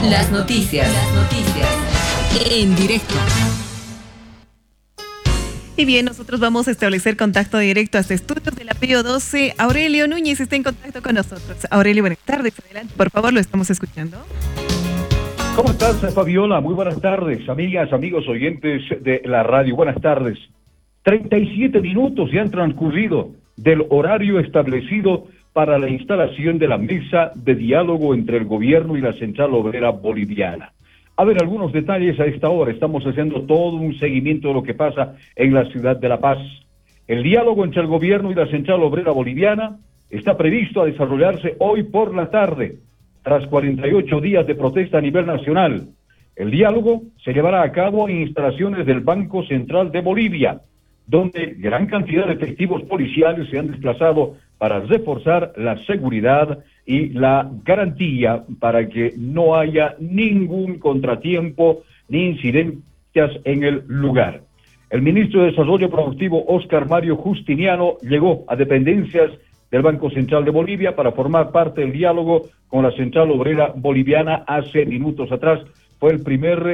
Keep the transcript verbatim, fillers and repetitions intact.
Las noticias. Las noticias. En directo. Y bien, nosotros vamos a establecer contacto directo hasta estudios de la P I O doce. Aurelio Núñez está en contacto con nosotros. Aurelio, buenas tardes. Adelante, por favor, lo estamos escuchando. ¿Cómo estás, Fabiola? Muy buenas tardes, amigas, amigos oyentes de la radio. Buenas tardes. treinta y siete minutos ya han transcurrido del horario establecido para la instalación de la mesa de diálogo entre el gobierno y la Central Obrera Boliviana. A ver, algunos detalles a esta hora. Estamos haciendo todo un seguimiento de lo que pasa en la ciudad de La Paz. El diálogo entre el gobierno y la Central Obrera Boliviana está previsto a desarrollarse hoy por la tarde, tras cuarenta y ocho días de protesta a nivel nacional. El diálogo se llevará a cabo en instalaciones del Banco Central de Bolivia, donde gran cantidad de efectivos policiales se han desplazado para reforzar la seguridad y la garantía para que no haya ningún contratiempo ni incidencias en el lugar. El ministro de Desarrollo Productivo, Óscar Mario Justiniano, llegó a dependencias del Banco Central de Bolivia para formar parte del diálogo con la Central Obrera Boliviana hace minutos atrás. Fue el primer